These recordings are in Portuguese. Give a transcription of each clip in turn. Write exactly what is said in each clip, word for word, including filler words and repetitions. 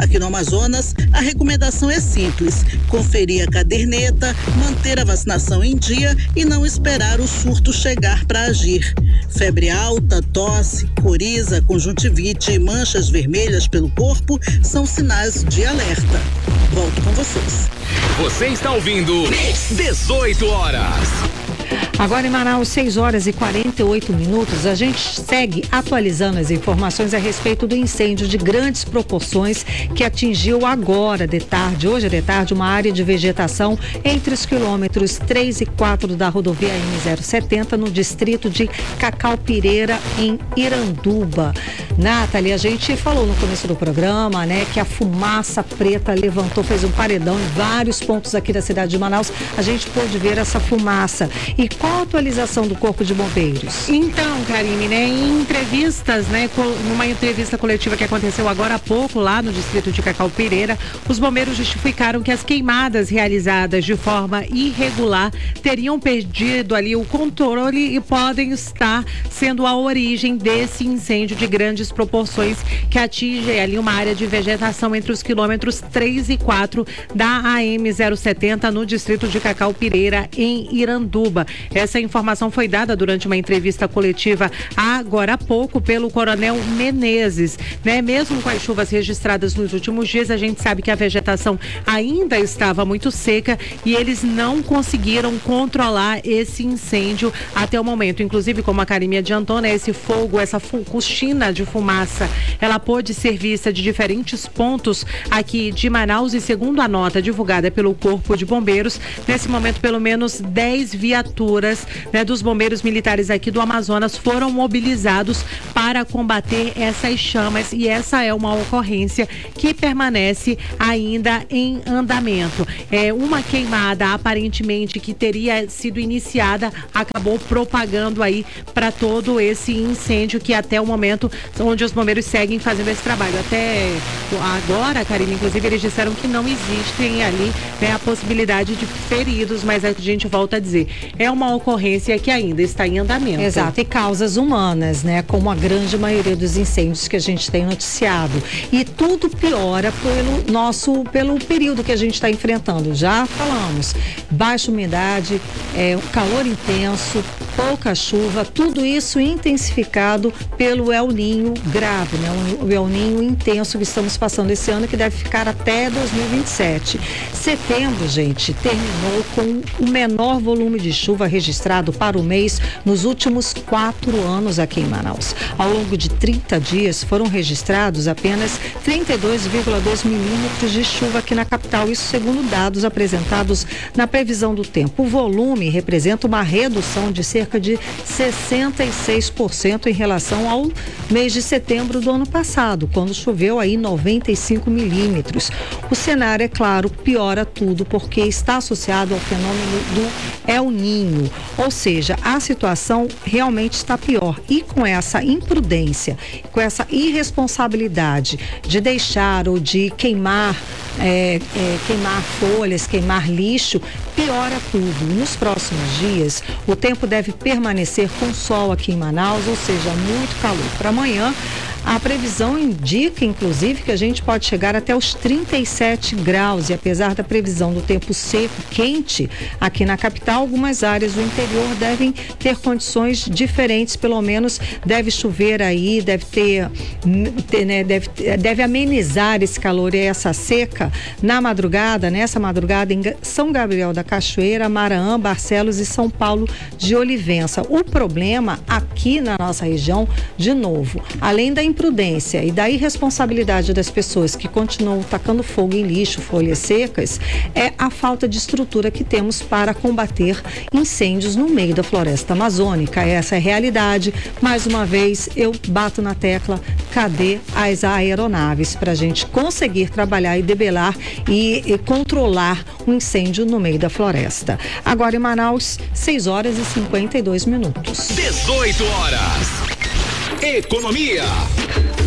Aqui no Amazonas, a recomendação é simples: conferir a caderneta, manter a vacinação em dia e não esperar o surto chegar para agir. Febre alta, tosse, coriza, conjuntivite e manchas vermelhas pelo corpo são sinais de alerta. Volto com vocês. Você está ouvindo dezoito horas. Agora em Manaus, seis horas e quarenta e oito minutos, a gente segue atualizando as informações a respeito do incêndio de grandes proporções que atingiu agora de tarde, hoje de tarde, uma área de vegetação entre os quilômetros três e quatro da rodovia M zero setenta, no distrito de Cacaupireira, em Iranduba. Nathalie, a gente falou no começo do programa, né, que a fumaça preta levantou, fez um paredão em vários pontos aqui da cidade de Manaus. A gente pôde ver essa fumaça. E qual a atualização do Corpo de Bombeiros? Então, Karine, né, em entrevistas, né, numa entrevista coletiva que aconteceu agora há pouco lá no distrito de Cacaupireira, os bombeiros justificaram que as queimadas realizadas de forma irregular teriam perdido ali o controle e podem estar sendo a origem desse incêndio de grandes proporções que atinge ali uma área de vegetação entre os quilômetros três e quatro da A M zero setenta no distrito de Cacaupireira, em Iranduba. Essa informação foi dada durante uma entrevista coletiva agora há pouco pelo Coronel Menezes, né? Mesmo com as chuvas registradas nos últimos dias, a gente sabe que a vegetação ainda estava muito seca e eles não conseguiram controlar esse incêndio até o momento. Inclusive, como a Karine adiantou, né? Esse fogo, essa cortina de fumaça, ela pôde ser vista de diferentes pontos aqui de Manaus e, segundo a nota divulgada pelo Corpo de Bombeiros, nesse momento pelo menos dez viaturas, né, dos bombeiros militares aqui do Amazonas foram mobilizados para combater essas chamas, e essa é uma ocorrência que permanece ainda em andamento. É uma queimada aparentemente que teria sido iniciada, acabou propagando aí para todo esse incêndio que até o momento onde os bombeiros seguem fazendo esse trabalho. Até agora, Karine, inclusive eles disseram que não existem ali, né, a possibilidade de feridos, mas a gente volta a dizer, é uma ocorrência que ainda está em andamento. Exato, e causas humanas, né? Como a grande maioria dos incêndios que a gente tem noticiado. E tudo piora pelo nosso, pelo período que a gente está enfrentando. Já falamos, baixa umidade, é, calor intenso, pouca chuva, tudo isso intensificado pelo El Ninho grave, né? O El Ninho intenso que estamos passando esse ano, que deve ficar até dois mil e vinte e sete. Setembro, gente, terminou com o menor volume de chuva registrado para o mês nos últimos quatro anos aqui em Manaus. Ao longo de trinta dias foram registrados apenas trinta e dois vírgula dois milímetros de chuva aqui na capital, isso segundo dados apresentados na previsão do tempo. O volume representa uma redução de cerca de sessenta e seis por cento em relação ao mês de setembro do ano passado, quando choveu aí noventa e cinco milímetros. O cenário, é claro, piora tudo porque está associado ao fenômeno do El Ninho, ou seja, a situação realmente está pior. E com essa imprudência, com essa irresponsabilidade de deixar ou de queimar, é, é, queimar folhas, queimar lixo, piora tudo. Nos próximos dias, o tempo deve permanecer com sol aqui em Manaus, ou seja, muito calor. Para amanhã, a previsão indica, inclusive, que a gente pode chegar até os trinta e sete graus, e apesar da previsão do tempo seco, quente, aqui na capital, algumas áreas do interior devem ter condições diferentes, pelo menos deve chover aí, deve ter, ter né, deve, deve amenizar esse calor e essa seca na madrugada, nessa madrugada em São Gabriel da Cachoeira, Maraã, Barcelos e São Paulo de Olivença. O problema aqui na nossa região, de novo, além da imprudência e da irresponsabilidade das pessoas que continuam tacando fogo em lixo, folhas secas, é a falta de estrutura que temos para combater incêndios no meio da floresta amazônica. Essa é a realidade. Mais uma vez, eu bato na tecla, cadê as aeronaves para a gente conseguir trabalhar e debelar e, e controlar um incêndio no meio da floresta. Agora em Manaus, seis horas e cinquenta e dois minutos. dezoito horas. Economia.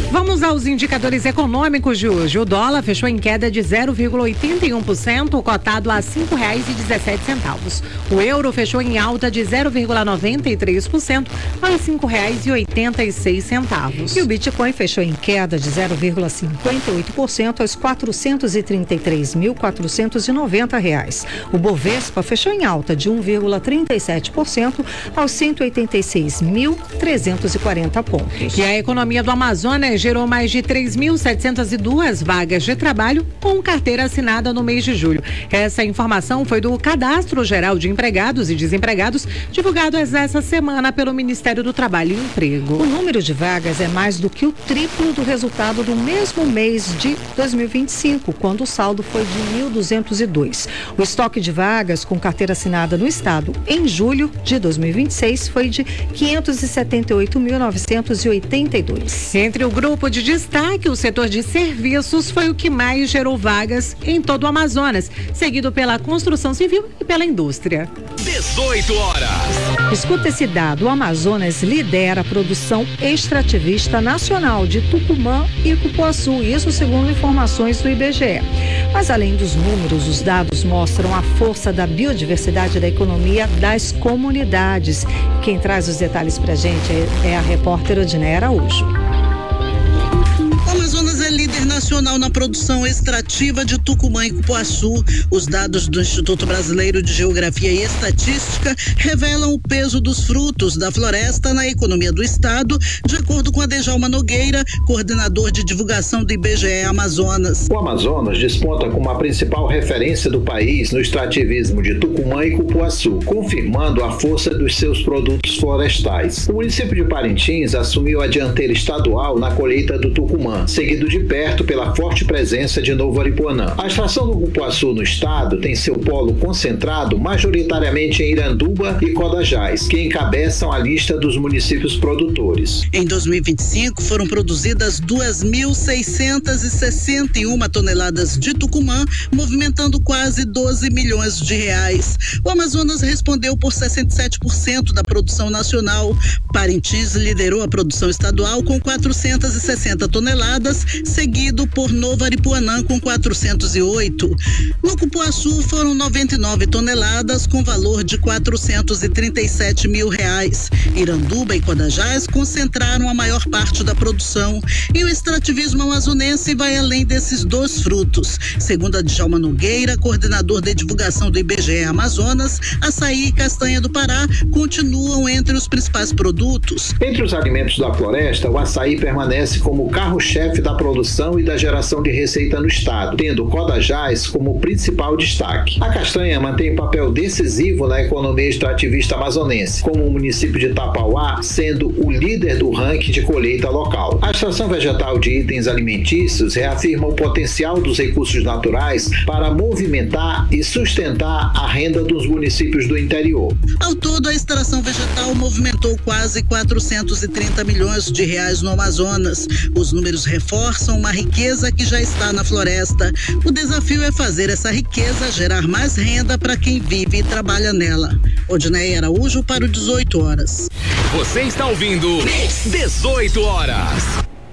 Vamos aos indicadores econômicos de hoje. O dólar fechou em queda de zero vírgula oitenta e um por cento, cotado a cinco reais e dezessete centavos. O euro fechou em alta de zero vírgula noventa e três por cento, aos cinco reais e oitenta e seis centavos. E o Bitcoin fechou em queda de zero vírgula cinquenta e oito por cento aos quatrocentos e trinta e três mil quatrocentos e noventa reais. O Bovespa fechou em alta de um vírgula trinta e sete por cento aos cento e oitenta e seis mil trezentos e quarenta pontos. E a economia do Amazonas gerou mais de três mil setecentas e duas vagas de trabalho com carteira assinada no mês de julho. Essa informação foi do Cadastro Geral de Empregados e Desempregados, divulgado essa semana pelo Ministério do Trabalho e Emprego. O número de vagas é mais do que o triplo do resultado do mesmo mês de dois mil e vinte e cinco, quando o saldo foi de mil duzentos e dois. O estoque de vagas com carteira assinada no estado em julho de dois mil e vinte e seis foi de quinhentos e setenta e oito mil novecentos e oitenta e dois. Entre o grupo de destaque, o setor de serviços foi o que mais gerou vagas em todo o Amazonas, seguido pela construção civil e pela indústria. dezoito horas. Escuta esse dado: o Amazonas lidera a produção extrativista nacional de Tucumã e Cupuaçu, isso segundo informações do I B G E. Mas além dos números, os dados mostram a força da biodiversidade da economia das comunidades. Quem traz os detalhes pra gente é a repórter Odineia Araújo. O Amazonas é líder nacional na produção extrativa de Tucumã e Cupuaçu. Os dados do Instituto Brasileiro de Geografia e Estatística revelam o peso dos frutos da floresta na economia do estado, de acordo com a Dejalma Nogueira, coordenador de divulgação do I B G E Amazonas. O Amazonas desponta como a principal referência do país no extrativismo de Tucumã e Cupuaçu, confirmando a força dos seus produtos florestais. O município de Parintins assumiu a dianteira estadual na colheita do Tucumã, seguido de perto pela forte presença de Novo Aripuanã. A extração do cupuaçu no estado tem seu polo concentrado majoritariamente em Iranduba e Codajás, que encabeçam a lista dos municípios produtores. Em dois mil e vinte e cinco, foram produzidas duas mil seiscentas e sessenta e uma toneladas de Tucumã, movimentando quase doze milhões de reais. O Amazonas respondeu por sessenta e sete por cento da produção nacional. Parintins liderou a produção estadual com quatrocentas e sessenta toneladas, seguido por Novo Aripuanã com quatrocentos e oito. No Cupuaçu foram noventa e nove toneladas com valor de quatrocentos e trinta e sete mil reais. Iranduba e Codajás concentraram a maior parte da produção e o extrativismo amazonense vai além desses dois frutos. Segundo a Djalma Nogueira, coordenador de divulgação do I B G E Amazonas, açaí e castanha do Pará continuam entre os principais produtos. Entre os alimentos da floresta, o açaí permanece como carro-chefe da produção e da geração de receita no estado, tendo Codajás como principal destaque. A castanha mantém papel decisivo na economia extrativista amazonense, como o município de Tapauá sendo o líder do ranking de colheita local. A extração vegetal de itens alimentícios reafirma o potencial dos recursos naturais para movimentar e sustentar a renda dos municípios do interior. Ao todo, a extração vegetal movimentou quase quatrocentos e trinta milhões de reais no Amazonas. Os números reforçam uma riqueza que já está na floresta. O desafio é fazer essa riqueza gerar mais renda para quem vive e trabalha nela. Odineia Araújo para o dezoito horas. Você está ouvindo dezoito horas.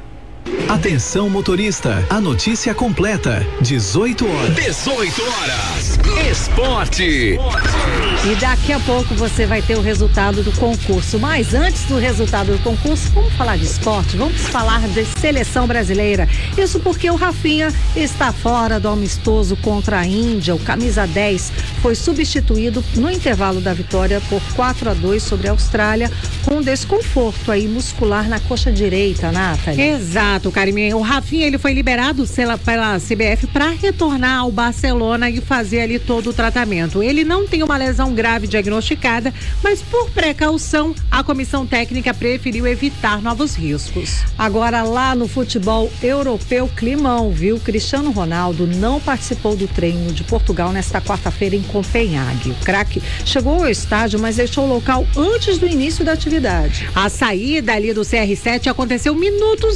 Atenção motorista, a notícia completa, dezoito horas. dezoito horas. Esporte. E daqui a pouco você vai ter o resultado do concurso. Mas antes do resultado do concurso, vamos falar de esporte? Vamos falar de seleção brasileira. Isso porque o Rafinha está fora do amistoso contra a Índia. O camisa dez foi substituído no intervalo da vitória por quatro a dois sobre a Austrália, com desconforto aí muscular na coxa direita, Nathalie. Exato, Carmen. O Rafinha, ele foi liberado pela C B F para retornar ao Barcelona e fazer ali todo o tratamento. Ele não tem uma lesão grave diagnosticada, mas por precaução, a comissão técnica preferiu evitar novos riscos. Agora lá no futebol europeu, climão, viu? Cristiano Ronaldo não participou do treino de Portugal nesta quarta-feira em Copenhague. O craque chegou ao estádio, mas deixou o local antes do início da atividade. A saída ali do C R sete aconteceu minutos depois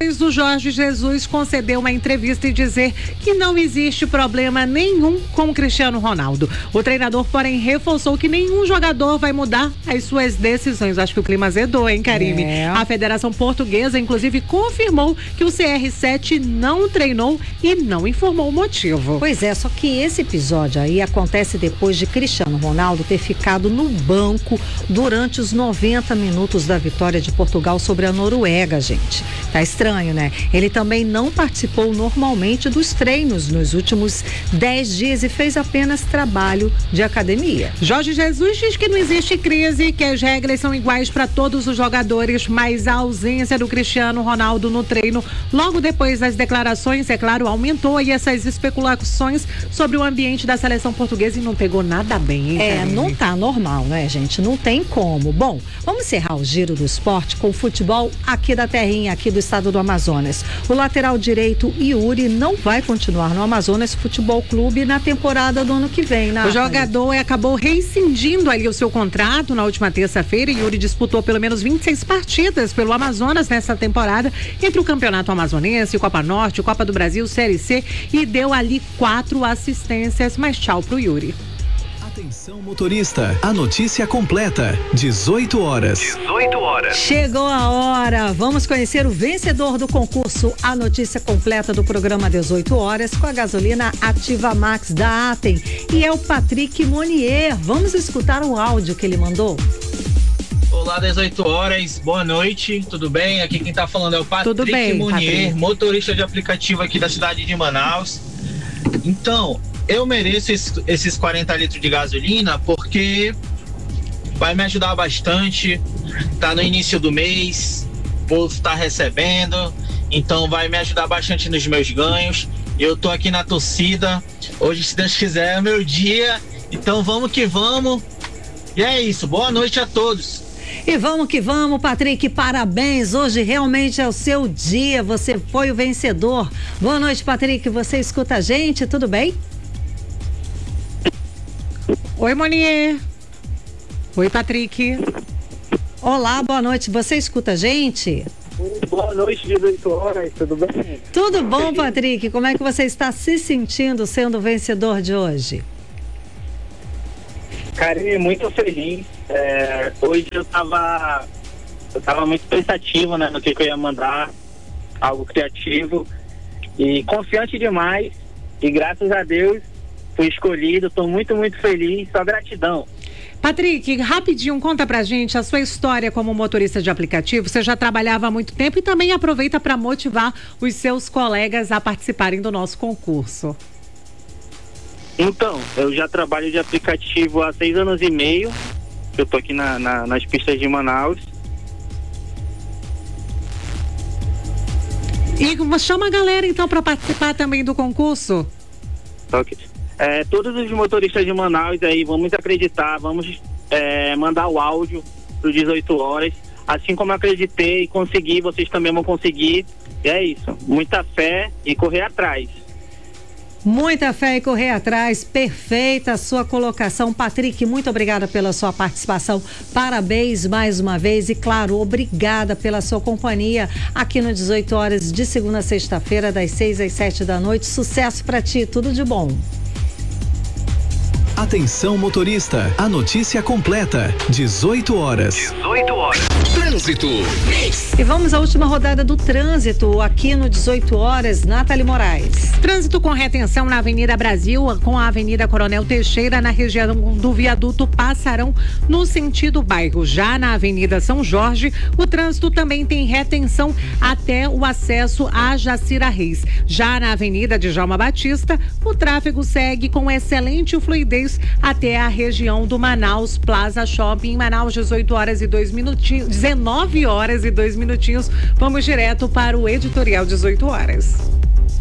depois do Jorge Jesus conceder uma entrevista e dizer que não existe problema nenhum com o Cristiano Ronaldo. O treinador, porém, reforçou que nenhum jogador vai mudar as suas decisões. Acho que o clima azedou, hein, Karine? É. A Federação Portuguesa, inclusive, confirmou que o C R sete não treinou e não informou o motivo. Pois é, só que esse episódio aí acontece depois de Cristiano Ronaldo ter ficado no banco durante os noventa minutos da vitória de Portugal sobre a Noruega, gente. Tá estranho, né? Ele também não participou normalmente dos treinos nos últimos dez dias e fez apenas trabalho de academia. Jorge Jesus diz que não existe crise, que as regras são iguais para todos os jogadores, mas a ausência do Cristiano Ronaldo no treino, logo depois das declarações, é claro, aumentou aí essas especulações sobre o ambiente da seleção portuguesa e não pegou nada bem, hein? É, não tá normal, né, gente? Não tem como. Bom, vamos encerrar o giro do esporte com o futebol aqui da terrinha, aqui do estado do Amazonas. O lateral direito Yuri não vai continuar no Amazonas Futebol Clube na temporada do ano que vem, né? O jogador acabou rescindindo ali o seu contrato na última terça-feira. Yuri disputou pelo menos vinte e seis partidas pelo Amazonas nessa temporada, entre o Campeonato Amazonense, Copa Norte, Copa do Brasil, Série C, e deu ali quatro assistências, mas tchau pro Yuri. Atenção motorista, a notícia completa, dezoito horas. dezoito horas. Chegou a hora, vamos conhecer o vencedor do concurso A Notícia Completa do programa dezoito horas com a gasolina Ativa Max da Atem, e é o Patrick Monier. Vamos escutar o áudio que ele mandou. Olá, dezoito horas, boa noite, tudo bem? Aqui quem tá falando é o Patrick bem, Monier, Patrick. motorista de aplicativo aqui da cidade de Manaus. Então, eu mereço esses quarenta litros de gasolina porque vai me ajudar bastante. Tá no início do mês, o povo tá recebendo, então vai me ajudar bastante nos meus ganhos. Eu tô aqui na torcida, hoje, se Deus quiser, é meu dia, então vamos que vamos. E é isso, boa noite a todos. E vamos que vamos, Patrick, parabéns, hoje realmente é o seu dia, você foi o vencedor. Boa noite, Patrick, você escuta a gente, tudo bem? Oi, Monier. Oi, Patrick. Olá, boa noite, você escuta a gente? Boa noite, dezoito horas, tudo bem? Tudo bom, Patrick, como é que você está se sentindo sendo o vencedor de hoje? Karine, muito feliz. É, hoje eu tava, eu tava muito pensativo, né, no que, que eu ia mandar, algo criativo e confiante demais. E graças a Deus fui escolhido, estou muito, muito feliz, só gratidão. Patrick, rapidinho, conta pra gente a sua história como motorista de aplicativo. Você já trabalhava há muito tempo e também aproveita para motivar os seus colegas a participarem do nosso concurso. Então, eu já trabalho de aplicativo há seis anos e meio. Eu tô aqui na, na, nas pistas de Manaus. E chama a galera então para participar também do concurso. Ok. É, todos os motoristas de Manaus aí, vamos acreditar, vamos é, mandar o áudio pro dezoito horas. Assim como eu acreditei e consegui, vocês também vão conseguir. E é isso, muita fé e correr atrás. Muita fé e correr atrás, perfeita a sua colocação. Patrick, muito obrigada pela sua participação, parabéns mais uma vez e, claro, obrigada pela sua companhia aqui no dezoito horas de segunda a sexta-feira, das seis às sete da noite. Sucesso pra ti, tudo de bom. Atenção motorista, a notícia completa, dezoito horas. dezoito horas. Trânsito. E vamos à última rodada do trânsito aqui no dezoito horas, Nathalie Moraes. Trânsito com retenção na Avenida Brasil, com a Avenida Coronel Teixeira, na região do viaduto Passarão, no sentido bairro. Já na Avenida São Jorge, o trânsito também tem retenção até o acesso a Jacira Reis. Já na Avenida Djalma Batista, o tráfego segue com excelente fluidez até a região do Manaus Plaza Shopping, em Manaus, dezoito horas e dois minutinhos, dezenove horas e dois minutinhos. Vamos direto para o editorial dezoito horas.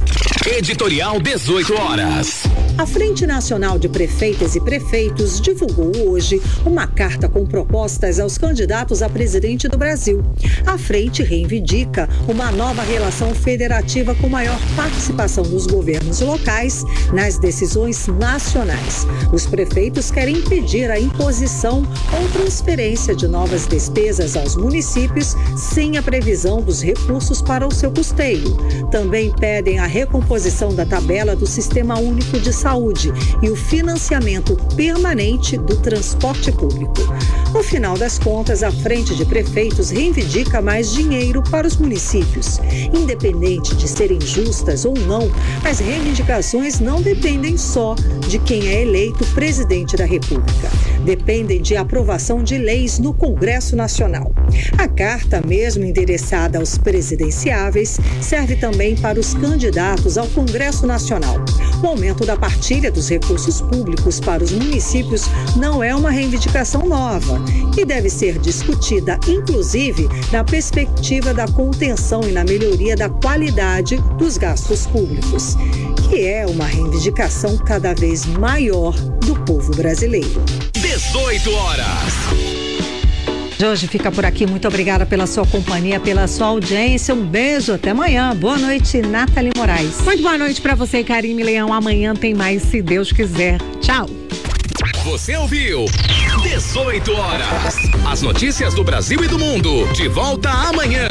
Editorial dezoito horas. A Frente Nacional de Prefeitas e Prefeitos divulgou hoje uma carta com propostas aos candidatos a presidente do Brasil. A frente reivindica uma nova relação federativa com maior participação dos governos locais nas decisões nacionais. Os prefeitos querem impedir a imposição ou transferência de novas despesas aos municípios sem a previsão dos recursos para o seu custeio. Também pedem a recomposição da tabela do Sistema Único de Saúde e o financiamento permanente do transporte público. No final das contas, a Frente de Prefeitos reivindica mais dinheiro para os municípios. Independente de serem justas ou não, as reivindicações não dependem só de quem é eleito presidente da República. Dependem de aprovação de leis no Congresso Nacional. A carta, mesmo endereçada aos presidenciáveis, serve também para os candidatos ao Congresso Nacional. O aumento da partilha dos recursos públicos para os municípios não é uma reivindicação nova e deve ser discutida, inclusive, na perspectiva da contenção e na melhoria da qualidade dos gastos públicos, que é uma reivindicação cada vez maior do povo brasileiro. dezoito horas. De hoje fica por aqui. Muito obrigada pela sua companhia, pela sua audiência. Um beijo, até amanhã. Boa noite, Nathalie Moraes. Muito boa noite pra você, Karime Leão. Amanhã tem mais, se Deus quiser. Tchau. Você ouviu dezoito horas. As notícias do Brasil e do mundo. De volta amanhã.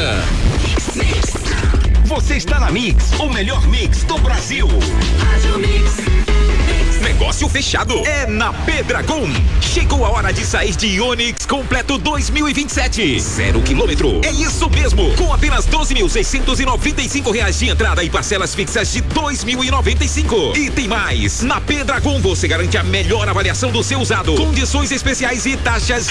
Você está na Mix, o melhor mix do Brasil. Negócio fechado é na Pedregon. Chegou a hora de sair de Onix completo dois mil e vinte e sete. Zero quilômetro. É isso mesmo. Com apenas doze mil seiscentos e noventa e cinco reais de entrada e parcelas fixas de dois mil e noventa e cinco. E tem mais. Na Pedregon você garante a melhor avaliação do seu usado. Condições especiais e taxas